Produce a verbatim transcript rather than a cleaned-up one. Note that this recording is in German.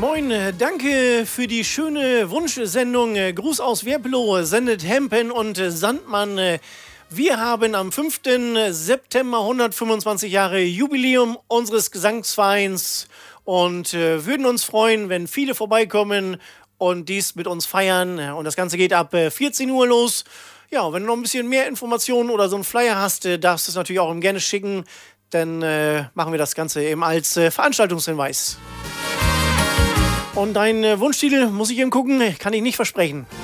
Moin, äh, danke für die schöne Wunschsendung. Äh, Gruß aus Werpelow, sendet Hempen und äh, Sandmann. Äh, wir haben am fünften September hundertfünfundzwanzig Jahre Jubiläum unseres Gesangsvereins und äh, würden uns freuen, wenn viele vorbeikommen und dies mit uns feiern. Und das Ganze geht ab äh, vierzehn Uhr los. Ja, wenn du noch ein bisschen mehr Informationen oder so einen Flyer hast, äh, darfst du es natürlich auch gerne schicken. Dann äh, machen wir das Ganze eben als äh, Veranstaltungshinweis. Und dein äh, Wunschtitel, muss ich eben gucken, kann ich nicht versprechen.